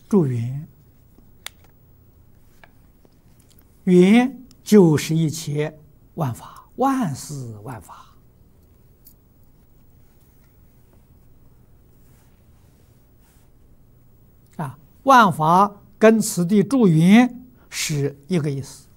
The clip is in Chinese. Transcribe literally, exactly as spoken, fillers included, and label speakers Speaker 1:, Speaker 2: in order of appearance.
Speaker 1: 助缘，缘就是一切万法，万事万法。啊，万法跟此地助缘是一个意思。